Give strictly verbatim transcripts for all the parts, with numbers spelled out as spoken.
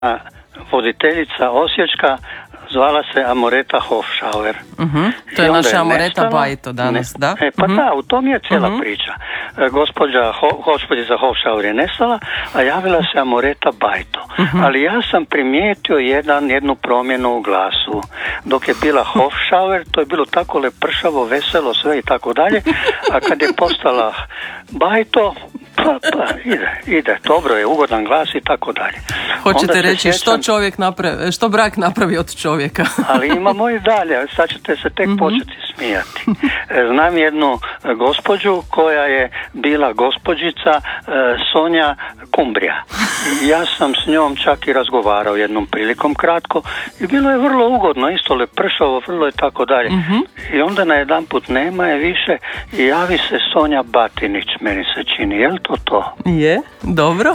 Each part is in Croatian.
voditeljica Osječka zvala se Amoreta Hofschauer. Uh-huh. To je I naša je Amoreta nestala, Bajto danas, ne, da? E, pa uh-huh. da, u tom je cijela uh-huh. priča. E, gospođa, ho, gospođica Hofschauer je nestala, a javila se Amoreta Bajto. Uh-huh. Ali ja sam primijetio jedan, jednu promjenu u glasu. Dok je bila Hofschauer, to je bilo tako lepršavo, veselo, sve i tako dalje, a kad je postala Bajto, pa, pa, ide, ide, dobro je, ugodan glas i tako dalje. Hoćete reći sjećam, što čovjek napravi, što brak napravi od čovjeka. ali imamo i dalje, sad ćete se tek mm-hmm. početi smijati. Znam jednu gospođu koja je bila gospođica Sonja Kumbrija. Ja sam s njom čak i razgovarao jednom prilikom kratko i bilo je vrlo ugodno, isto lepršavo, vrlo je tako dalje. Mm-hmm. I onda najedanput nema je više i javi se Sonja Batinić, meni se čini. Je li to to? Je, dobro.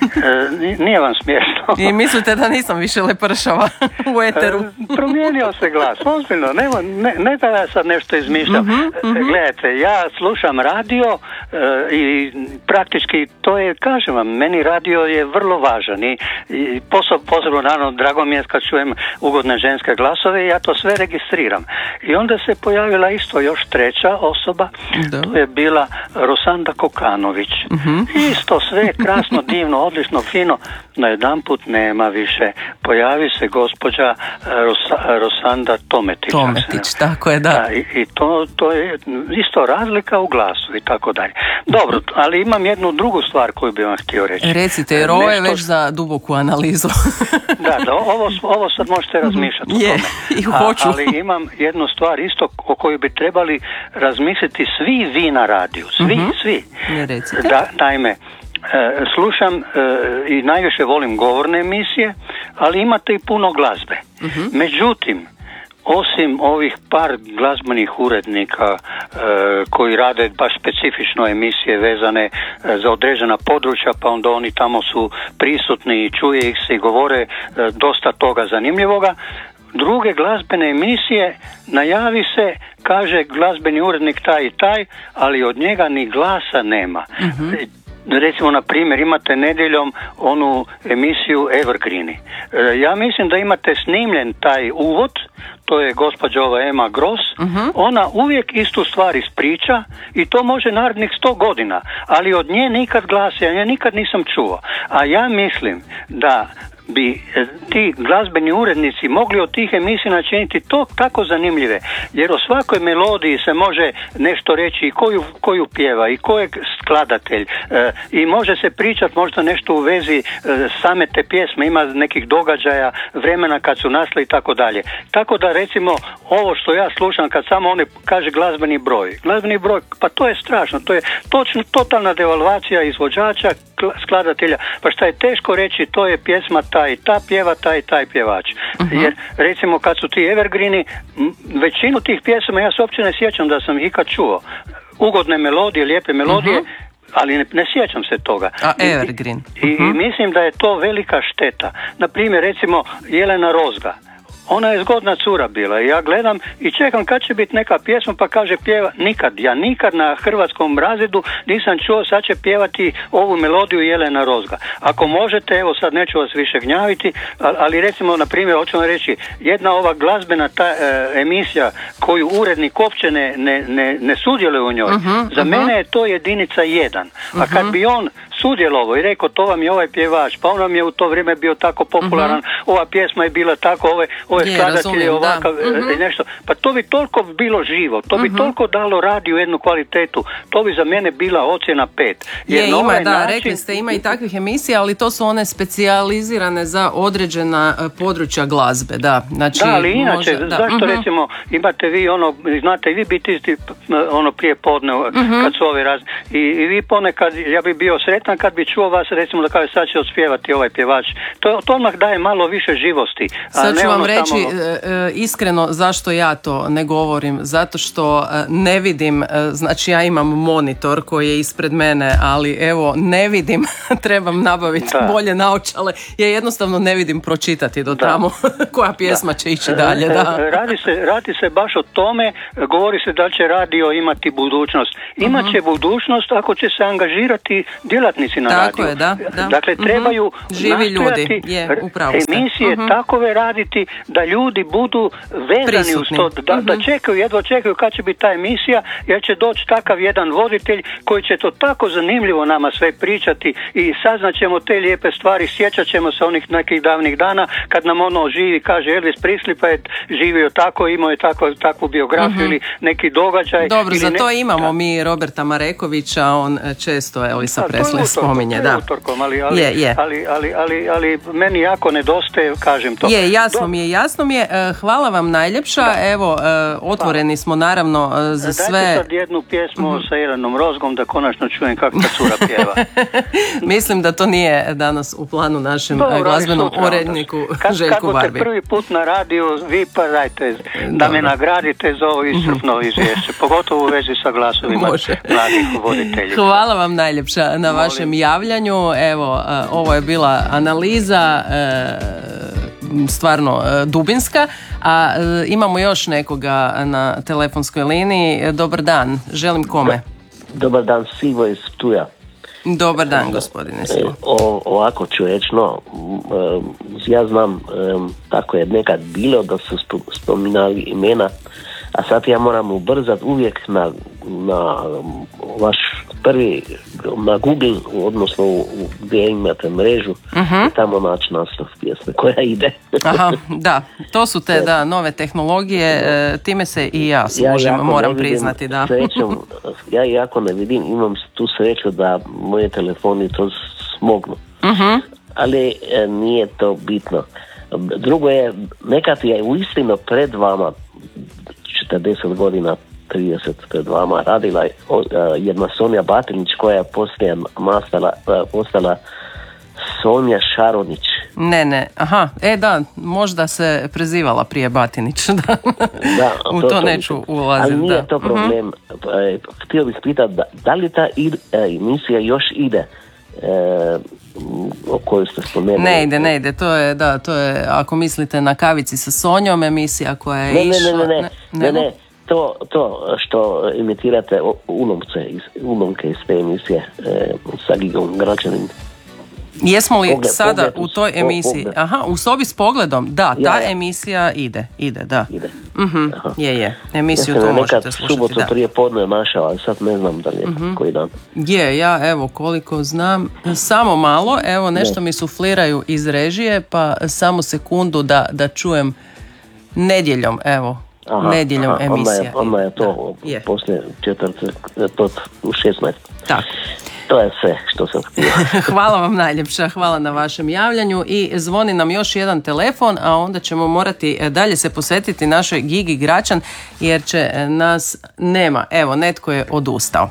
E, nije vam smiješno. I mislite da nisam više lepršava u eteru? E, promijenio se glas, ozbiljno, ne, ne, ne da ja sad nešto izmišljam. Mm-hmm, mm-hmm. Gledajte, ja slušam radio e, i praktički to je, kažem vam, meni radio je vrlo važan i, i posebno, posebno naravno, drago mi je kad čujem ugodne ženske glasove i ja to sve registriram. I onda se pojavila isto još treća osoba, da. To je bila Rosanda Kokanović. Mm-hmm. Isto sve krasno, divno, odlično, fino, najedanput nema više. Pojavi se gospođa Rosa, Rosanda Tometić. Tometić, tako je, da. da I, i to, to je isto razlika u glasu i tako dalje. Dobro, ali imam jednu drugu stvar koju bih vam htio reći. Recite, jer ovo je već za duboku analizu. da, da, ovo, ovo sad možete razmišljati je, o tome. I hoću. A, ali imam jednu stvar isto o kojoj bi trebali razmisliti svi vi na radiju. Svi, uh-huh. svi. Recite. Da, naime, E, slušam e, i najviše volim govorne emisije, ali imate i puno glazbe. Uh-huh. Međutim, osim ovih par glazbenih urednika e, koji rade baš specifično emisije vezane e, za određena područja, pa onda oni tamo su prisutni i čuje ih se i govore e, dosta toga zanimljivoga, druge glazbene emisije najavi se, kaže glazbeni urednik taj i taj, ali od njega ni glasa nema. Uh-huh. Recimo, na primjer, imate nedjeljom onu emisiju Evergreeni. E, ja mislim da imate snimljen taj uvod, to je gospođa ova Ema Gross, uh-huh. ona uvijek istu stvar ispriča i to može narednih sto godina, ali od nje nikad glasa, ja nikad nisam čuo. A ja mislim da bi ti glazbeni urednici mogli od tih emisija načiniti to tako zanimljive, jer o svakoj melodiji se može nešto reći i koju, koju pjeva i ko je skladatelj e, i može se pričati možda nešto u vezi e, same te pjesme, ima nekih događaja, vremena kad su nastali i tako dalje. Tako da recimo ovo što ja slušam kad samo one kaže glazbeni broj, glazbeni broj, pa to je strašno, to je točno totalna devalvacija izvođača, skladatelja, pa šta je teško reći, to je pjesma ta i ta pjeva, taj i taj pjevač. Uh-huh. Jer recimo kad su ti Evergreeni, većinu tih pjesama ja se uopće ne sjećam da sam ikad čuo. Ugodne melodije, lijepe melodije, uh-huh. ali ne, ne sjećam se toga. A Evergreen. I, uh-huh. i mislim da je to velika šteta. Na primjer, recimo Jelena Rozga. Ona je zgodna cura bila i ja gledam i čekam kad će biti neka pjesma, pa kaže pjeva, nikad, ja nikad na hrvatskom razredu nisam čuo sad će pjevati ovu melodiju Jelena Rozga. Ako možete, evo sad neću vas više gnjaviti, ali recimo na primjer, hoću vam reći, jedna ova glazbena ta e, emisija koju urednik uopće ne, ne, ne, ne sudjeluje u njoj, uh-huh, za uh-huh. mene je to jedinica jedan. A uh-huh. kad bi on sudjelovao i rekao to vam je ovaj pjevač, pa on vam je u to vrijeme bio tako popularan, uh-huh. ova pjesma je bila tako, ove ovo je skladatelj ovakav uh-huh. i nešto, pa to bi toliko bilo živo, to bi uh-huh. toliko dalo radiju jednu kvalitetu, to bi za mene bila ocjena pet. Jer je, ima, ovaj da, način... rekli ste, ima i takvih emisija, ali to su one specijalizirane za određena područja glazbe, da. Znači, da, ali inače, može, da. zašto uh-huh. recimo, imate vi ono, znate i vi biti ono prije podne, uh-huh. kad su ove raz... I, i vi ponekad, ja bi bio sretan kad bi čuo vas, recimo da kaže sad će ospjevati ovaj pjevač, to, to odmah daje malo više živosti. Sad ću vam ono reći samo... e, iskreno zašto ja to ne govorim, zato što ne vidim, znači ja imam monitor koji je ispred mene, ali evo ne vidim, trebam nabaviti da. bolje naočale, ja jednostavno ne vidim pročitati do da. tamo koja pjesma da. će ići dalje. Da. Radi se, radi se baš o tome, govori se da će radio imati budućnost. Imat će uh-huh. budućnost ako će se angažirati djelatnici djelatnici na Tako radiju. Je, da, da. Dakle, trebaju uh-huh. Živi ljudi, je, emisije uh-huh. takove raditi da ljudi budu vezani prisutni. Uz to, da, uh-huh. da čekaju, jedva čekaju kad će biti ta emisija, jer će doći takav jedan voditelj koji će to tako zanimljivo nama sve pričati i saznaćemo te lijepe stvari, sjećat ćemo se onih nekih davnih dana kad nam ono živi, kaže Elvis Presley pa je živio tako, imao je tako, takvu biografiju uh-huh. ili neki događaj. Dobro, ili za ne... to imamo mi Roberta Marekovića, on često Elvisa Presley spominje. Da. Utorkom, ali, ali, je, je. Ali, ali, ali, ali meni jako nedostaje, kažem to. Je, jasno Do... mi je, jasno mi je. Hvala vam najljepša. Da. Evo, otvoreni smo naravno za sve. Dajte sad jednu pjesmu uh-huh. sa Iranom Rozgom da konačno čujem kako ta cura pjeva. Mislim da to nije danas u planu našem Dobro, glazbenom uredniku Željku Barbi. Kad budete prvi put na radiju, vi pa dajte da me nagradite za ovo iscrpno izvješće, pogotovo u vezi sa glasovima mladih voditelja. Hvala vam najljepša na Molim. vašem javljanju. Evo, ovo je bila analiza stvarno dubinska, a imamo još nekoga na telefonskoj liniji. Dobar dan, želim kome? Dobar dan, Sivo iz Ptuja. Dobar dan, gospodine Sivo. O, ovako ću reći, no, ja znam tako je nekad bilo da su spominali imena, a sad ja moram ubrzati uvijek na, na vaš prvi, na Google, odnosno u, gdje imate mrežu, uh-huh. i tamo naći naslov pjesme koja ide. Aha, da, to su te da, nove tehnologije, e, time se i ja služim, ja moram priznati. Da. Srećom, ja jako ne vidim, imam tu sreću da moje telefoni to smognu. Uh-huh. Ali e, nije to bitno. Drugo je, nekad je uistinu pred vama četrdeset godina, trideset pred vama radila uh, jedna Sonja Batinić koja je poslije nastala, uh, postala Sonja Šaronić. Ne, ne, aha, e da, možda se prezivala prije Batinić, da, da u to, to neću ulaziti. Ali nije da. to problem. Uh-huh. Htio bih pitati, da, da li ta id, emisija još ide? Uh, o kojoj ste spomenuli. Ne ide, ne ide, to je, da, to je, ako mislite na Kavici sa Sonjom, emisija koja je ne, išla... Ne, ne, ne, ne, ne, ne, to, to što imitirate ulomce, ulomke iz te emisije e, sa Gigom Gračanin. Jesmo li pogled, sada pogled, u toj emisiji? Pogled. Aha, u sobi s pogledom, da, ta ja, ja. emisija ide, ide, da. Ide. Uh-huh. Je, je, emisiju ja to možete slušati, subotu da. prije podne našao, ali sad ne znam da li je uh-huh. koji dan. Je, ja evo koliko znam, samo malo, evo nešto ne. mi sufliraju iz režije, pa samo sekundu da, da čujem nedjeljom, evo. Aha, nedjeljom aha, emisija. Onda je, onda je to da, je. Poslije četvrte, to u šesnaest. Tako. To je sve što sam htio. Hvala vam najljepša, hvala na vašem javljanju i zvoni nam još jedan telefon, a onda ćemo morati dalje se posvetiti našoj Gigi Gračan jer će nas nema. Evo, netko je odustao.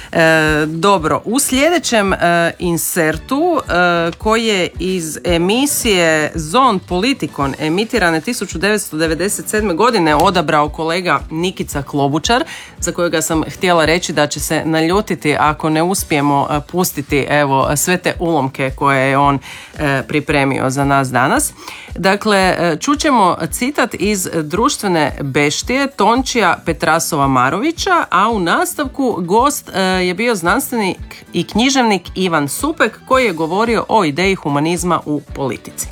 E, dobro, u sljedećem e, insertu e, koji je iz emisije Zon Politikon emitirane tisuću devetsto devedeset sedme. godine odabrao kolega Nikica Klobučar, za kojega sam htjela reći da će se naljutiti ako ne uspijemo pustiti evo sve te ulomke koje je on e, pripremio za nas danas. Dakle, čućemo citat iz društvene beštije Tončija Petrasova Marovića, a u nastavku gost e, je bio znanstvenik i književnik Ivan Supek koji je govorio o ideji humanizma u politici.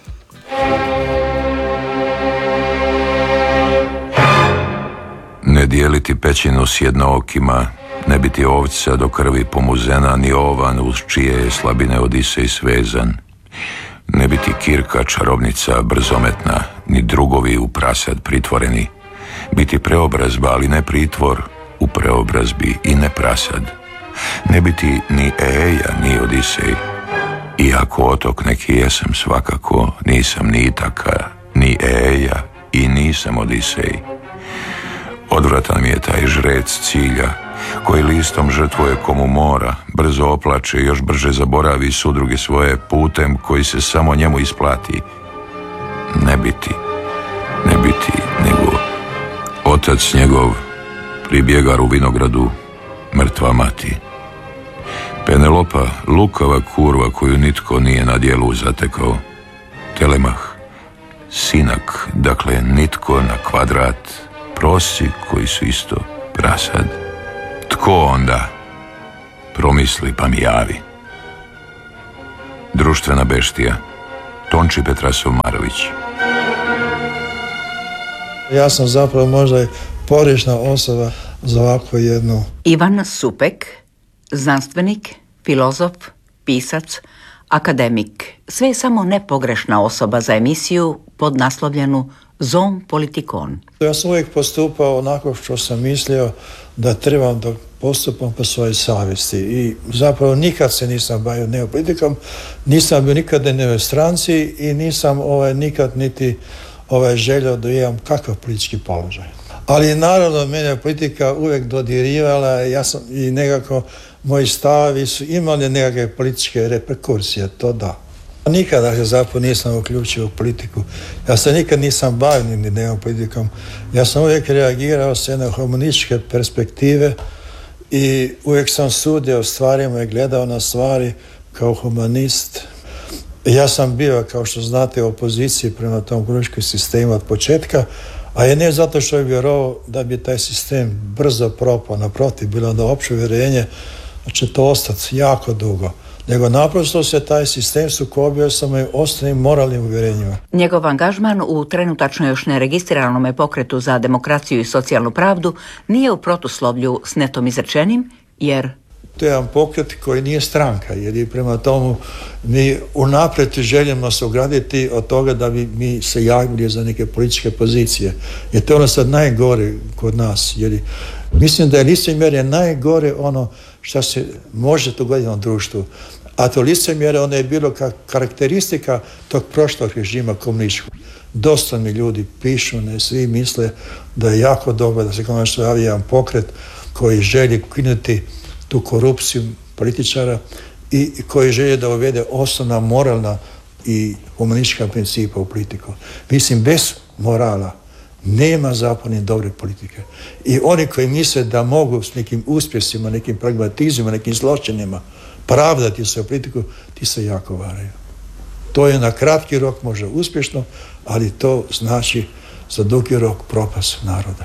Ne dijeliti pećinu s jednookima, ne biti ovca do krvi pomuzena, ni ovan uz čije je slabine Odisej svezan. Ne biti kirka čarobnica brzometna, ni drugovi u prasad pritvoreni. Biti preobrazba, ali ne pritvor, u preobrazbi i ne prasad. Ne biti ni Eja, ni Odisej. Iako otok neki jesam svakako, nisam ni Itaka, ni Eja i nisam Odisej. Odvratan mi je taj žrec cilja, koji listom žrtvuje komu mora, brzo oplače i još brže zaboravi sudruge svoje putem koji se samo njemu isplati. Ne biti, ne biti, nego otac njegov pribjegar u vinogradu, mrtva mati. Penelopa, lukava kurva koju nitko nije na dijelu zatekao. Telemah, sinak, dakle nitko na kvadrat, prosci koji su isto prasad. Tko onda? Promisli pa mi javi. Društvena beštija. Tonči Petrasov Marović. Ja sam zapravo možda i pogrešna osoba za ovako jednu. Ivan Supek, znanstvenik, filozof, pisac, akademik. Sve je samo ne pogrešna osoba za emisiju podnaslovljenu Zon Politikon. Ja sam uvijek postupao onako što sam mislio da trebam da postupam po svojoj savjesti i zapravo nikad se nisam bavio neopolitikom, nisam bio nikad ni u stranci i nisam ovaj, nikad niti ovaj, želio da imam kakav politički položaj. Ali naravno mene politika uvijek dodirivala, ja sam i nekako moji stavovi su imali nekakve političke reperkusije, to da. Nikada se zapravo nisam uključio u politiku. Ja se nikad nisam bavio ni nekom politikom. Ja sam uvijek reagirao s jedne humanističke perspektive i uvijek sam sudio o stvarima i gledao na stvari kao humanist. Ja sam bio, kao što znate, u opoziciji prema tom komunističkom sistemu od početka, a je ne zato što je vjerovao da bi taj sistem brzo propao, naprotiv, bilo da opće uvjerenje da će to ostati jako dugo, nego naprosto se taj sistem sukobio sa mojim osnovnim moralnim uvjerenjima. Njegov angažman u trenutačno još neregistriranom pokretu za demokraciju i socijalnu pravdu nije u protuslovlju s netom izrečenim, jer to je jedan pokret koji nije stranka, jer i prema tomu mi unaprijed želimo se ograditi od toga da bi mi se javili za neke političke pozicije. Jer to je ono sad najgore kod nas, jer mislim da je licemjerje najgore ono što se može dogoditi u društvu. A to licemjerje ono je bilo kao karakteristika tog prošlog režima komunističkog. Dosta mi ljudi pišu, ne svi misle da je jako dobro da se konačno javi jedan pokret koji želi ukinuti tu korupciju političara i koji želi da uvede osnovna moralna i humanistička principa u politiku. Mislim, bez morala nema zapravo ni dobre politike. I oni koji misle da mogu s nekim uspjesima, nekim pragmatizmima, nekim zločinima pravdati se u politiku, ti se jako varaju. To je na kratki rok može uspješno, ali to znači za dugi rok propast naroda.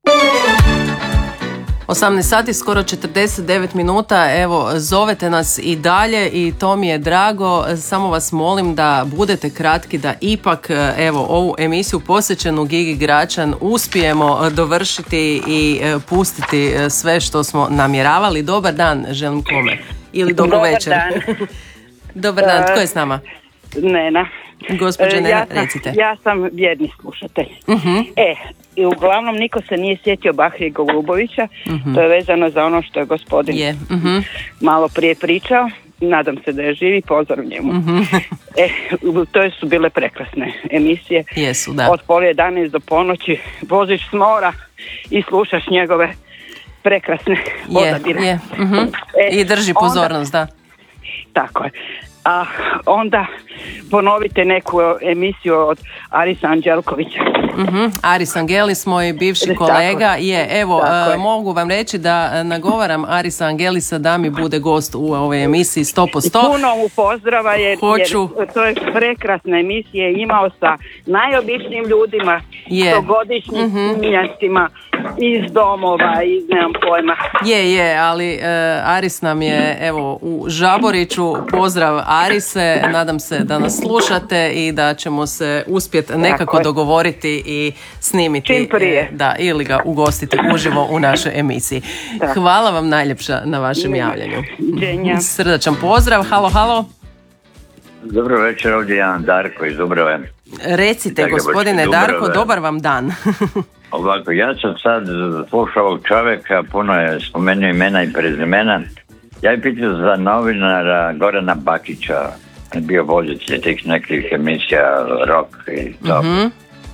osamnaest sati, skoro četrdeset devet minuta, evo, zovete nas i dalje i to mi je drago, samo vas molim da budete kratki, da ipak, evo, ovu emisiju posvećenu Gigi Gračan uspijemo dovršiti i pustiti sve što smo namjeravali. Dobar dan, želim kome? Ili dobro Dobar večer. Dan. Dobar dan, tko je s nama? Nena. Gospođe Nena, ja sam, recite. Ja sam vjerni slušatelj. Uh-huh. E, i uglavnom niko se nije sjetio Bahrije Golubovića, uh-huh. To je vezano za ono što je gospodin yeah. uh-huh. malo prije pričao. Nadam se da je živi, pozor njemu. Uh-huh. E, to su bile prekrasne emisije. Jesu, da. Od pola jedanaest do ponoći voziš s mora i slušaš njegove prekrasne odabire. Je, je. Uh-huh. e, I drži pozornost, onda, da. Tako je. A onda ponovite neku emisiju od Arisa Anđelkovića. Uh-huh. Aris Angelis, moj bivši kolega, je, evo, uh, je. mogu vam reći da nagovaram Arisa Angelisa da mi bude gost u ovoj emisiji sto posto. I puno mu pozdrava, jer, Hoću. jer to je prekrasna emisija, imao sa najobičnim ljudima, stogodišnjim uh-huh. miljancima iz domova, iz nemam pojma. Je, je, ali uh, Aris nam je, evo, u Žaboriću. Pozdrav Arise, nadam se da nas slušate i da ćemo se uspjeti nekako dogovoriti i snimiti. Čim prije. Da, ili ga ugostiti uživo u našoj emisiji. Da. Hvala vam najljepša na vašem ne, javljanju. Dženja. Srdačan pozdrav, halo, halo. Dobro večer, ovdje Jan Darko iz Dubrave. Recite, Dakle, gospodine Darko, dobar vam dan. Ovako, ja sam sad slušao ovog čovjeka, puno je spomenuo imena i prezimena. Ja je pitao za novinara Gorana Bakića, bio voditelj tih nekih emisija rock i to. Mm-hmm.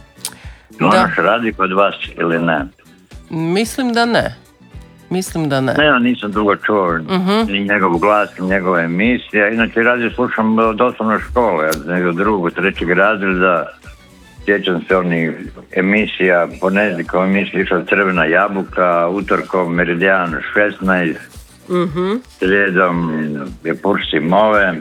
On još radi kod vas ili ne? Mislim da ne. Mislim da ne. Ne, ja nisam dugo čuo uh-huh. ni njegov glas, ni njegove emisije. Inače, radio slušam od osnovne škole, od drugog, trećeg razreda. Sjećam se onih emisija, ponedjeljkom emisija išla Crvena jabuka, utorkom Meridian šesnaest, uh-huh. srijedom je Pursi Move.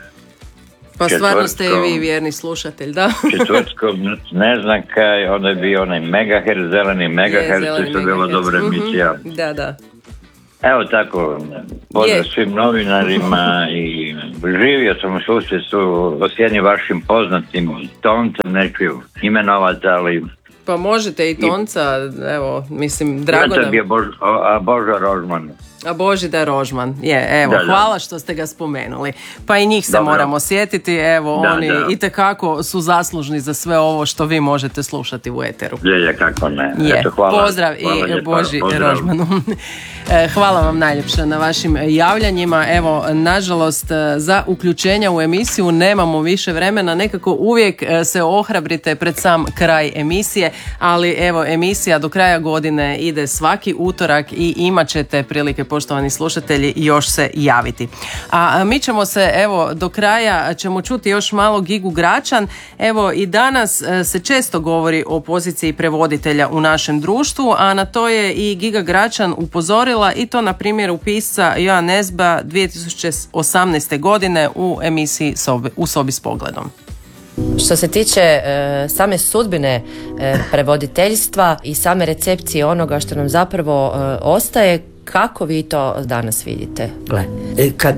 Pa stvarno ste i vi vjerni slušatelj, da? Četvrtkom ne znam kaj, onda je bio onaj Megahertz, zeleni Megahertz, to je bila dobra emisija. Mm-hmm. Da, da. Evo tako, pozdrav svim novinarima i živio sam u susjedstvu s jednim vašim poznatim Toncem, neću imenovati, ali... Pa možete i Tonca, evo, mislim, drago da... je Bož, a Božo Rožman. A Božidar Rožman, je, evo, da, hvala da. Što ste ga spomenuli. Pa i njih se Dobro. Moramo sjetiti, evo, da, oni da. Itekako su zaslužni za sve ovo što vi možete slušati u eteru. Je, je, kako ne. Je. Eto, hvala. Pozdrav hvala i lijepa. Boži Pozdrav. Rožmanu. Hvala vam najljepše na vašim javljanjima. Evo, nažalost, za uključenja u emisiju nemamo više vremena. Nekako uvijek se ohrabrite pred sam kraj emisije, ali evo, emisija do kraja godine ide svaki utorak i imat ćete prilike, poštovani slušatelji, još se javiti. A mi ćemo se, evo, do kraja ćemo čuti još malo Gigu Gračan. Evo, i danas se često govori o poziciji prevoditelja u našem društvu, a na to je i Giga Gračan upozorila, i to na primjeru pisca Joa Nesba dvije tisuće osamnaeste. godine u emisiji sobi, U sobi s pogledom. Što se tiče e, same sudbine e, prevoditeljstva i same recepcije onoga što nam zapravo e, ostaje, kako vi to danas vidite? Gle, kad,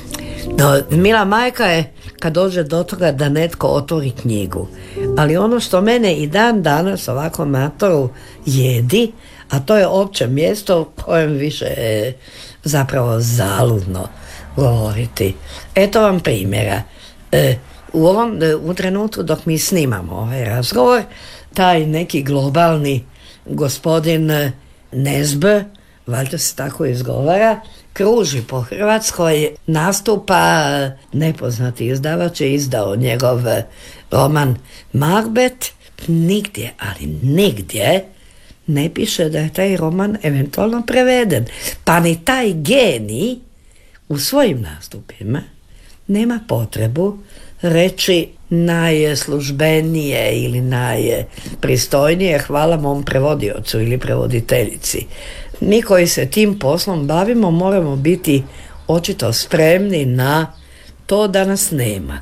no, mila majka je kad dođe do toga da netko otvori knjigu. Ali ono što mene i dan danas ovako matoru jedi, a to je opće mjesto o kojem više je zapravo zaludno govoriti. Eto vam primjera. E, u ovom u trenutku dok mi snimamo ovaj razgovor, taj neki globalni gospodin Nesb, valjda se tako izgovara, kruži po Hrvatskoj, nastupa, nepoznati izdavač je izdao njegov roman Macbeth, nigdje, ali nigdje ne piše da je taj roman eventualno preveden. Pa ni taj genij u svojim nastupima nema potrebu reći najslužbenije ili najpristojnije hvala mom prevodiocu ili prevoditeljici. Mi koji se tim poslom bavimo moramo biti očito spremni na to da nas nema.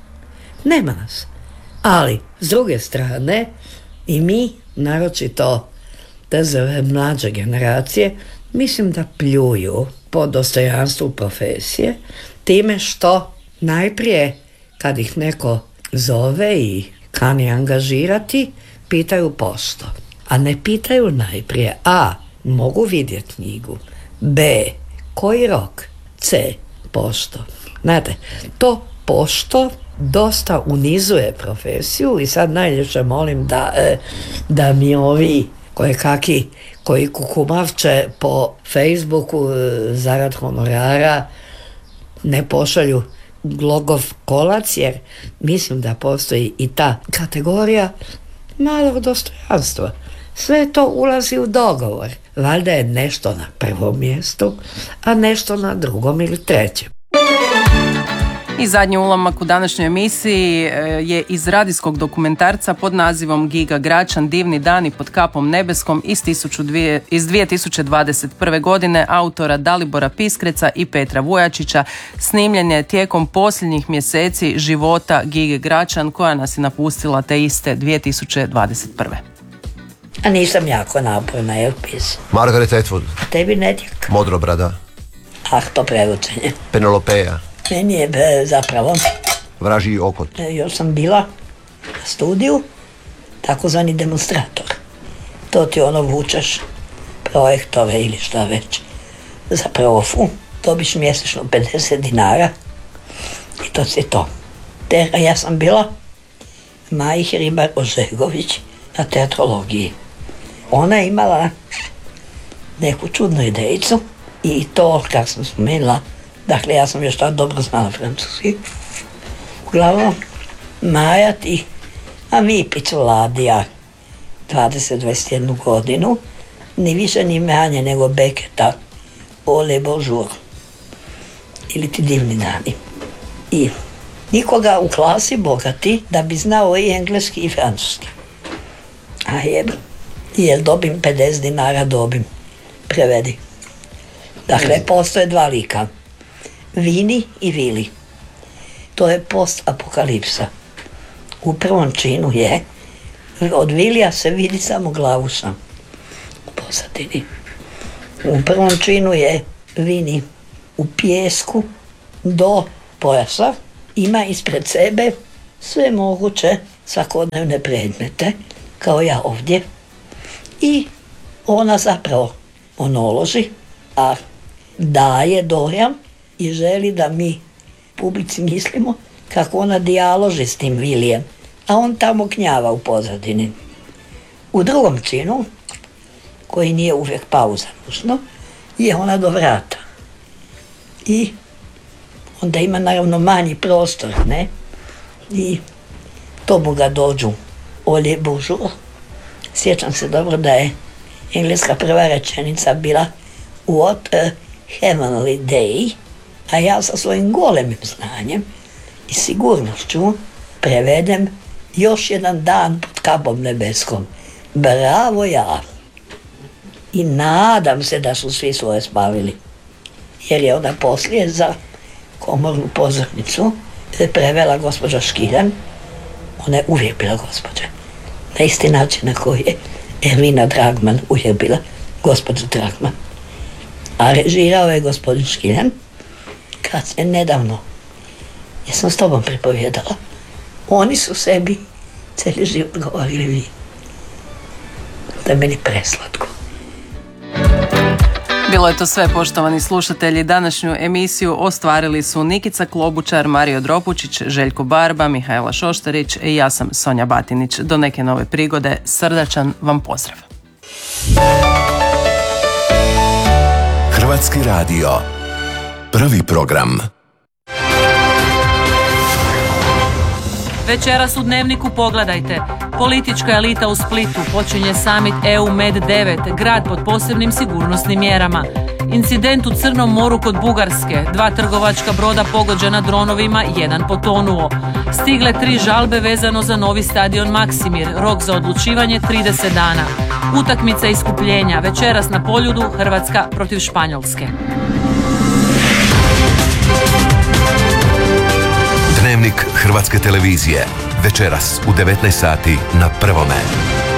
Nema nas. Ali, s druge strane, i mi, naročito te mlađe generacije, mislim da pljuju po dostojanstvu profesije, time što najprije kad ih neko zove i kani angažirati, pitaju pošto. A ne pitaju najprije A, mogu vidjeti knjigu, B, koji rok, C, pošto. Znate, to pošto dosta unizuje profesiju i sad najljepše molim da, da mi ovi koje kaki koji kukumavče po Facebooku zarad honorara ne pošalju glogov kolac, jer mislim da postoji i ta kategorija malog dostojanstva. Sve to ulazi u dogovor. Valjda je nešto na prvom mjestu, a nešto na drugom ili trećem. I zadnji ulamak u današnjoj emisiji je iz radijskog dokumentarca pod nazivom Giga Gračan, divni dani pod kapom nebeskom iz, iz dvije tisuće dvadeset prve. godine autora Dalibora Piskreca i Petra Vujačića. Snimljen je tijekom posljednjih mjeseci života Gige Gračan, koja nas je napustila te iste dvije tisuće dvadeset prve. A nisam jako naporna, jel pis? Margaret Atwood. Tebi Nedjak. Modrobrada. Ah, to preručenje. Penelopeja. Meni je be, zapravo Vražji okot. Još sam bila na studiju takozvani demonstrator. To ti ono vučeš projektove ili šta već za profu, dobiš mjesečno pedeset dinara i to si to. Te, ja sam bila Maji Hribar-Ožegović na teatrologiji. Ona je imala neku čudnu idejicu i to, kako sam spomenula, dakle, ja sam još tako dobro znala francuski. Uglavnom, Maja ti, a mi piculadija, dvadeset dvadeset jednu godinu, ni više ni manje nego Beketa, Ole Bonjour, ili ti divni dani. I nikoga u klasi bogati da bi znao i engleski i francuski. A jeb, jel dobim pedeset dinara, dobim, prevedi. Dakle, postoje dva lika. Vini i Vili. To je post-apokalipsa. U prvom činu je, od Vilija se vidi samo glavuša u pozadini. U prvom činu je Vini u pijesku do pojasa, ima ispred sebe sve moguće svakodnevne predmete, kao ja ovdje, i ona zapravo monoloži, a daje dojam i želi da mi publici mislimo kako ona dijaloži s tim Vilijem, a on tamo knjava u pozadini. U drugom činu, koji nije uvijek pauza nužno, je ona do vrata. I onda ima naravno manji prostor, ne? I tomu ga dođu Olje Bužur. Sjećam se dobro da je engleska prva rečenica bila What a heavenly day, a ja sa svojim golemim znanjem i sigurnošću prevedem još jedan dan pod kabom nebeskom. Bravo ja! I nadam se da su svi svoje spavili, jer je onda poslije za komornu pozornicu prevela gospođa Škiljan. Ona je uvijek bila gospođa, na isti način na koji je Erlina Dragman uvijek bila gospođa Dragman. A režirao je gospodin Škiljan, kad se nedavno, ja sam s tobom pripovjedala, oni su sebi cijeli život govorili vi. Da je meni preslatko. Bilo je to sve, poštovani slušatelji. Današnju emisiju ostvarili su Nikica Klobučar, Mario Dropučić, Željko Barba, Mihajla Šoštarić i ja sam Sonja Batinić. Do neke nove prigode, srdačan vam pozdrav. Hrvatski radio. Prvi program. Večeras u Dnevniku pogledajte. Politička elita u Splitu, počinje summit E U Med devet, grad pod posebnim sigurnosnim mjerama. Incident u Crnom moru kod Bugarske, dva trgovačka broda pogođena dronovima, jedan potonuo. Stigle tri žalbe vezano za novi stadion Maksimir, rok za odlučivanje trideset dana. Utakmica iskupljenja, večeras na Poljudu, Hrvatska protiv Španjolske. Dnevnik Hrvatske televizije. Večeras u devetnaest sati na Prvome.